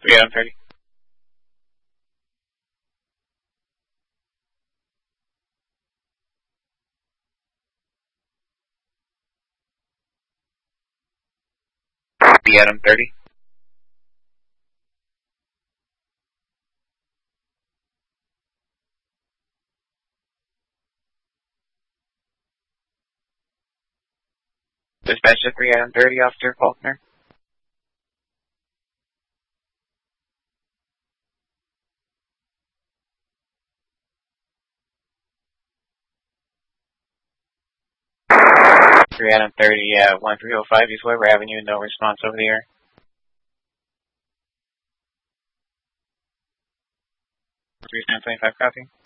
3 Adam 30. Adam 30. Dispatch to 3 Adam 30, Officer Faulkner. Adam 30, 1305 East Weber Avenue, no response over the air. 3725 copy.